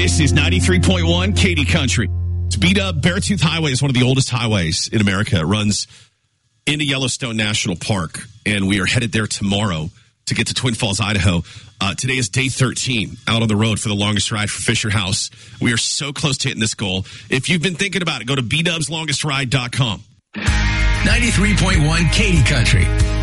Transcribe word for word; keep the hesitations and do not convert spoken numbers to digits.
This is ninety-three point one Katy Country. It's beat up. Beartooth Highway is one of the oldest highways in America. It runs into Yellowstone National Park, and we are headed there tomorrow to get to Twin Falls, Idaho. Uh, today is day thirteen out on the road for the longest ride for Fisher House. We are so close to hitting this goal. If you've been thinking about it, go to b dubs longest ride dot com. ninety-three point one Katy Country.